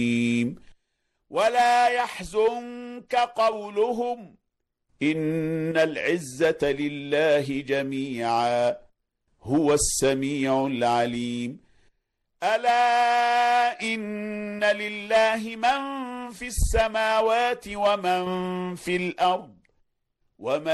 ولا يحزنك قولهم إن العزة لله جميعا هو السميع العليم ألا إن لله من في السماوات ومن في الأرض وما